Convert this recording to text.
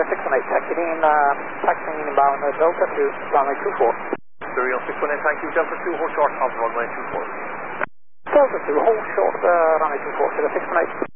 618, taxiing inbound Delta to runway 24. Surreal 618, thank you, Delta 2, hold short on runway 24. Delta 2, hold short, runway 24, to the 618.